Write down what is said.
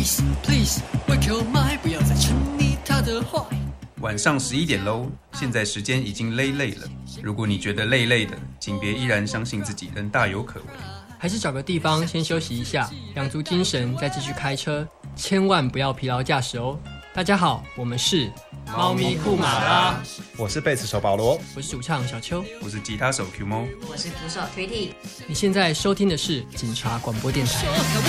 Please Please Wake your mind， 不要再沉溺他的坏。 晚上11点喽，现在时间已经累了。如果你觉得累的，请别依然相信自己仍大有可为， 还是找个地方先休息一下，养足精神再继续开车，千万不要疲劳驾驶哦。大家好，我们是猫咪库马拉， 我是贝斯手保罗， 我是主唱小邱， 我是吉他手 Q 猫， 我是鼓手 Tweety。 你现在收听的是警察广播电台。